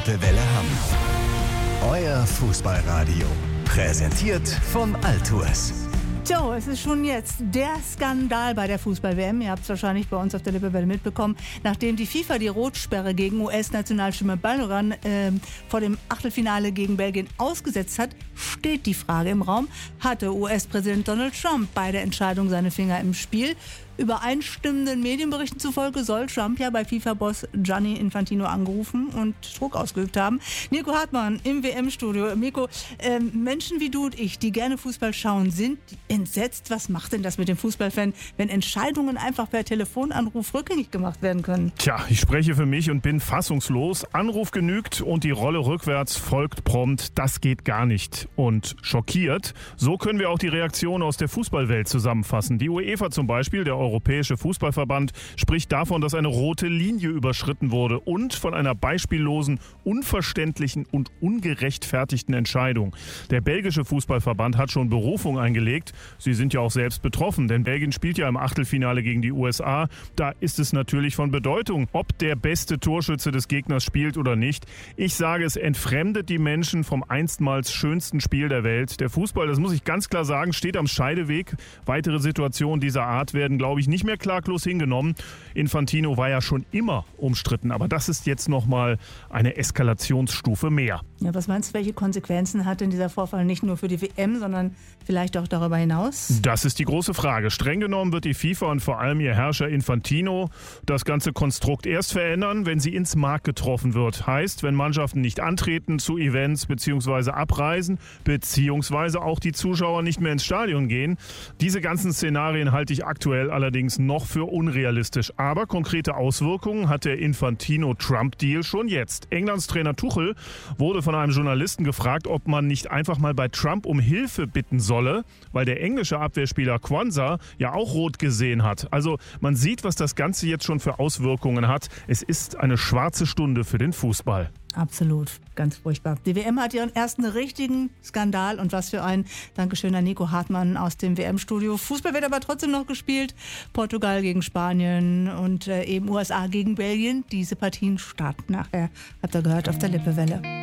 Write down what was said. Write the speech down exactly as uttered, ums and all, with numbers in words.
Welle Hamm. Euer Fußballradio. Präsentiert vom Altours. So, es ist schon jetzt der Skandal bei der Fußball-W M. Ihr habt es wahrscheinlich bei uns auf der Lippe-Welle mitbekommen. Nachdem die FIFA die Rotsperre gegen U S-Nationalstürmer Balogun äh, vor dem Achtelfinale gegen Belgien ausgesetzt hat, steht die Frage im Raum, hatte U S-Präsident Donald Trump bei der Entscheidung seine Finger im Spiel? Übereinstimmenden Medienberichten zufolge soll Trump ja bei FIFA-Boss Gianni Infantino angerufen und Druck ausgeübt haben. Nico Hartmann im W M-Studio. Nico, äh, Menschen wie du und ich, die gerne Fußball schauen, sind entsetzt. Was macht denn das mit dem Fußballfan, wenn Entscheidungen einfach per Telefonanruf rückgängig gemacht werden können? Tja, ich spreche für mich und bin fassungslos. Anruf genügt und die Rolle rückwärts folgt prompt. Das geht gar nicht. Und schockiert. So können wir auch die Reaktion aus der Fußballwelt zusammenfassen. Die UEFA zum Beispiel, der Europäische Fußballverband, spricht davon, dass eine rote Linie überschritten wurde und von einer beispiellosen, unverständlichen und ungerechtfertigten Entscheidung. Der belgische Fußballverband hat schon Berufung eingelegt. Sie sind ja auch selbst betroffen, denn Belgien spielt ja im Achtelfinale gegen die U S A. Da ist es natürlich von Bedeutung, ob der beste Torschütze des Gegners spielt oder nicht. Ich sage, es entfremdet die Menschen vom einstmals schönsten Spiel der Welt. Der Fußball, das muss ich ganz klar sagen, steht am Scheideweg. Weitere Situationen dieser Art werden, glaube ich, nicht mehr klaglos hingenommen. Infantino war ja schon immer umstritten, aber das ist jetzt nochmal eine Eskalationsstufe mehr. Ja, was meinst du, welche Konsequenzen hat denn dieser Vorfall nicht nur für die W M, sondern vielleicht auch darüber hinaus? Das ist die große Frage. Streng genommen wird die FIFA und vor allem ihr Herrscher Infantino das ganze Konstrukt erst verändern, wenn sie ins Mark getroffen wird. Heißt, wenn Mannschaften nicht antreten zu Events bzw. abreisen, beziehungsweise auch die Zuschauer nicht mehr ins Stadion gehen. Diese ganzen Szenarien halte ich aktuell allerdings noch für unrealistisch. Aber konkrete Auswirkungen hat der Infantino-Trump-Deal schon jetzt. Englands Trainer Tuchel wurde von einem Journalisten gefragt, ob man nicht einfach mal bei Trump um Hilfe bitten solle, weil der englische Abwehrspieler Quansah ja auch rot gesehen hat. Also man sieht, was das Ganze jetzt schon für Auswirkungen hat. Es ist eine schwarze Stunde für den Fußball. Absolut, ganz furchtbar. Die W M hat ihren ersten richtigen Skandal und was für ein. Dankeschön an Nico Hartmann aus dem W M-Studio. Fußball wird aber trotzdem noch gespielt. Portugal gegen Spanien und äh, eben U S A gegen Belgien. Diese Partien starten nachher, habt ihr gehört, auf der Lippe-Welle.